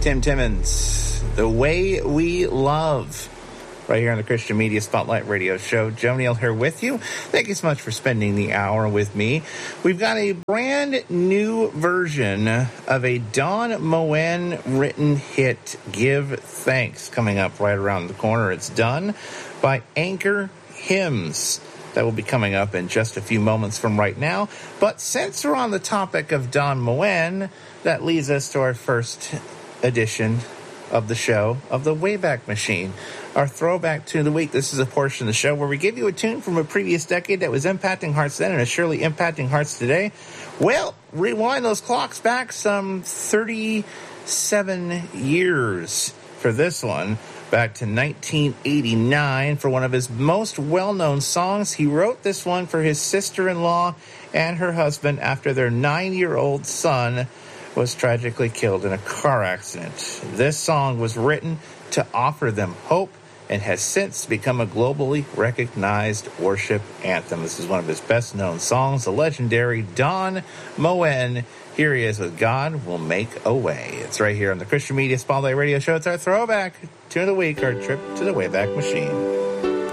Tim Timmons, The Way We Love, right here on the Christian Media Spotlight Radio Show. Joe Neal here with you. Thank you so much for spending the hour with me. We've got a brand new version of a Don Moen written hit, Give Thanks, coming up right around the corner. It's done by Anchor Hymns. That will be coming up in just a few moments from right now. But since we're on the topic of Don Moen, that leads us to our first edition of the show of the Wayback Machine, our throwback tune of the week. This is a portion of the show where we give you a tune from a previous decade that was impacting hearts then and is surely impacting hearts today. Well, rewind those clocks back some 37 years for this one. Back to 1989 for one of his most well-known songs. He wrote this one for his sister-in-law and her husband after their 9-year-old son was tragically killed in a car accident. This song was written to offer them hope and has since become a globally recognized worship anthem. This is one of his best-known songs, the legendary Don Moen. Here he is with God Will Make a Way. It's right here on the Christian Media Spotlight Radio Show. It's our throwback tune of the week, our trip to the Wayback Machine.